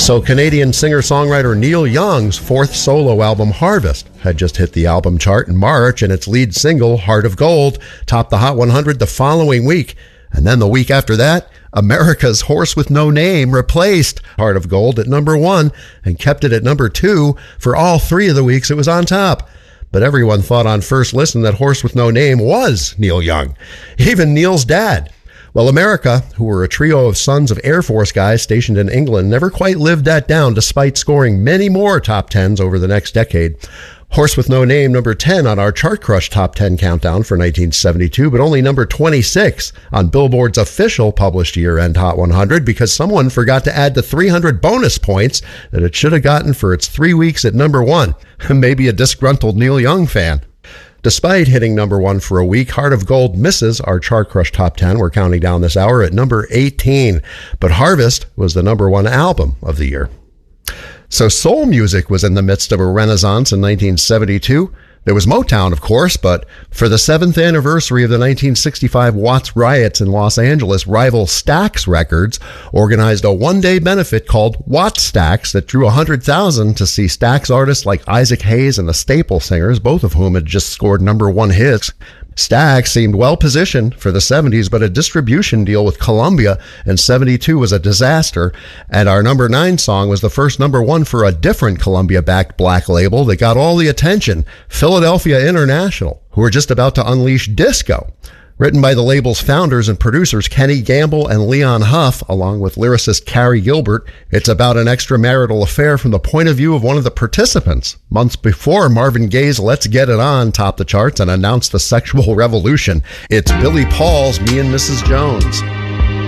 So Canadian singer-songwriter Neil Young's fourth solo album, Harvest, had just hit the album chart in March, and its lead single, Heart of Gold, topped the Hot 100 the following week. And then the week after that, America's Horse with No Name replaced Heart of Gold at number 1 and kept it at number 2 for all 3 of the weeks it was on top. But everyone thought on first listen that Horse with No Name was Neil Young, even Neil's dad. Well, America, who were a trio of sons of Air Force guys stationed in England, never quite lived that down despite scoring many more top 10s over the next decade. Horse with No Name, number 10 on our Chart Crush Top 10 countdown for 1972, but only number 26 on Billboard's official published year-end Hot 100 because someone forgot to add the 300 bonus points that it should have gotten for its 3 weeks at number 1. Maybe a disgruntled Neil Young fan. Despite hitting number 1 for a week, Heart of Gold misses our Chart Crush Top 10. We're counting down this hour at number 18. But Harvest was the number 1 album of the year. So soul music was in the midst of a renaissance in 1972. There was Motown, of course, but for the 7th anniversary of the 1965 Watts riots in Los Angeles, rival Stax Records organized a one-day benefit called Watts Stax that drew 100,000 to see Stax artists like Isaac Hayes and the Staple Singers, both of whom had just scored number 1 hits. Stax seemed well positioned for the 70s, but a distribution deal with Columbia in 72 was a disaster, and our number 9 song was the first number 1 for a different Columbia-backed black label that got all the attention, Philadelphia International, who were just about to unleash disco. Written by the label's founders and producers Kenny Gamble and Leon Huff, along with lyricist Carrie Gilbert, it's about an extramarital affair from the point of view of one of the participants. Months before, Marvin Gaye's Let's Get It On topped the charts and announced the sexual revolution. It's Billy Paul's Me and Mrs. Jones.